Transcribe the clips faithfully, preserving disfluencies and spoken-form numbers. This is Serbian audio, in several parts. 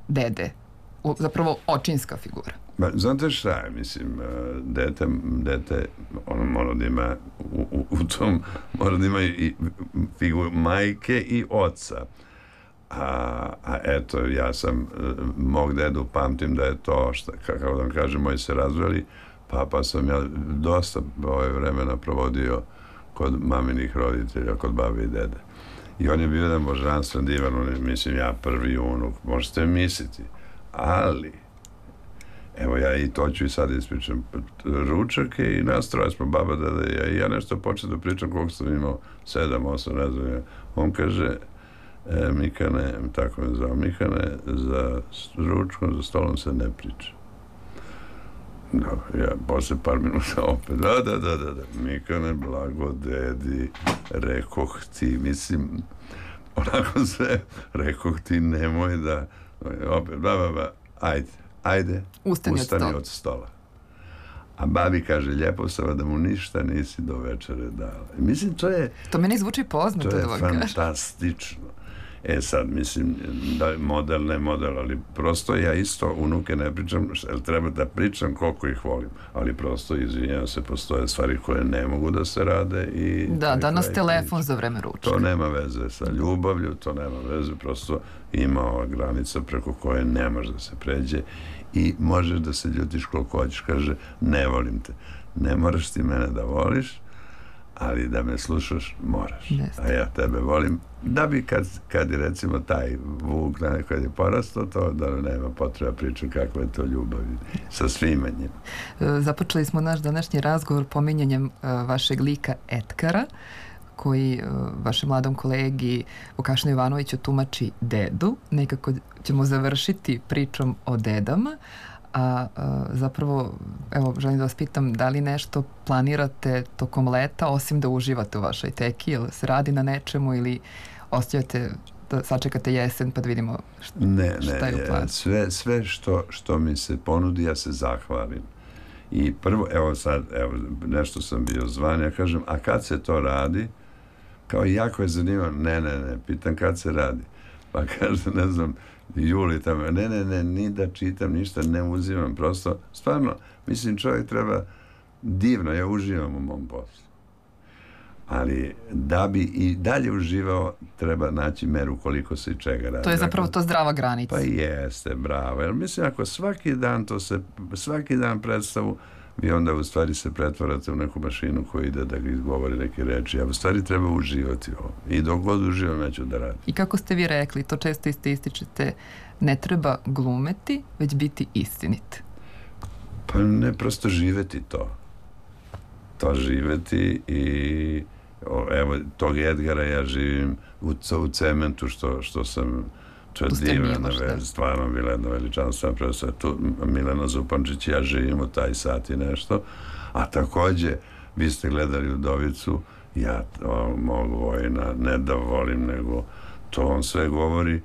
dede, zapravo očinska figura? Ba, znate šta je, mislim, dete, dete ono mora da ima u, u, u tom, mora da ima i figuru majke i oca. A, a eto, ja sam mog dedu pamtim da je to, šta, kako da vam kažem, moji se razveli, pa, pa sam ja dosta ove vremena provodio kod maminih roditelja, kod babe i dede. I on je bio jedan božanstven divan, mislim, ja prvi unuk, možete misliti. Ali, evo ja i to ću i sad ispričam. Ručak je i nastroja smo baba, deda i ja. I ja nešto počeo da pričam koliko sam imao, sedam, osam, ne znam ja. On kaže, e, Mikane, tako me zvao, Mikane, za ručkom, za stolom se ne priča. No, ja posle par minuta opet, da, da, da, da, da, Mikane, blago, dedi, rekoh ti, mislim, onako sve, rekoh ti, nemoj da, opet, ba, ba, ba, ajde, ajde, ustani, ustani od, od stola. A babi kaže, lijepo sam da mu ništa nisi do večere dala. Mislim, to je... To meni zvuči poznato, to je da vam fantastično. E sad, mislim, da je model, ne model, ali prosto ja isto unuke ne pričam, jer treba da pričam koliko ih volim, ali prosto, izvinjam se, postoje stvari koje ne mogu da se rade i... Da, danas telefon za vreme ručka. To nema veze sa ljubavlju, to nema veze, prosto ima ova granica preko koje ne može da se pređe i možeš da se ljutiš koliko hoćeš, kaže, ne volim te. Ne moraš ti mene da voliš, ali da me slušaš moraš. Jeste. A ja tebe volim. Da bi kad, kad je recimo taj vuk kad je porastao, to da nema potreba pričati kakva je to ljubav sa svima njima. Započeli smo naš današnji razgovor pominjanjem uh, vašeg lika Etkara, koji uh, vašem mladom kolegi Vukašinu Jovanoviću tumači dedu. Nekako ćemo završiti pričom o dedama, a uh, zapravo, evo, želim da vas pitam da li nešto planirate tokom leta, osim da uživate u vašoj teki, ili se radi na nečemu ili ostavljate da sačekate jesen pa da vidimo šta, ne, šta je ne, u planu? sve, sve što, što mi se ponudi, ja se zahvalim. I prvo, evo sad, evo, nešto sam bio zvan, ja kažem, a kad se to radi? Kao jako je zanimljivo, ne, ne, ne, pitam kad se radi. Pa kaže, ne znam, juli tamo, ne, ne, ne, ni da čitam, ništa ne uzimam, prosto, stvarno, mislim, čovjek treba divno, ja uživam u mom poslu. Ali da bi i dalje uživao, treba naći meru koliko se i čega radi. To je zapravo to zdrava granica. Pa jeste, bravo. Jer mislim, ako svaki dan to se, svaki dan predstavu, vi onda u stvari se pretvarate u neku mašinu koja ide da ga izgovori neke reči. A u stvari treba uživati ovo. I dok god uživam, neću da radim. I kako ste vi rekli, to često isto ističete, ne treba glumeti, već biti istinit. Pa ne, prosto živeti to. To živeti i o, evo, tog Edgara ja živim u, u cementu što, što sam to je divna vez, stvarno bila jedna veličanstvena predstava. Tu Milena Zupančić i ja živimo taj sat i nešto, a takođe vi ste gledali Udovicu, ja to, mog Vojina ne da volim, nego to on sve govori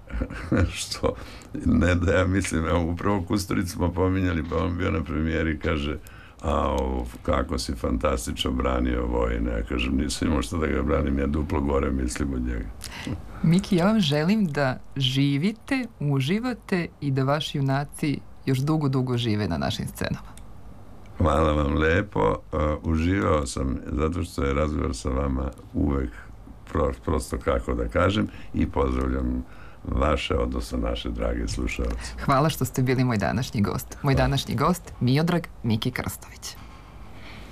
što ne da ja mislim, evo upravo Kusturicu smo pominjali, pa on bio na premijeri, kaže, a ovo, kako si fantastično branio Vojina. Ja kažem, nisam imao što da ga branim, ja duplo gore mislim od njega. Miki, ja vam želim da živite, uživate i da vaši junaci još dugo, dugo žive na našim scenama. Hvala vam lepo. Uh, uživao sam, zato što je razgovor sa vama uvek pro, prosto kako da kažem, i pozdravljam vaše, odnosno naše drage slušalce. Hvala što ste bili moj današnji gost. Moj današnji gost, Miodrag Miki Krstović.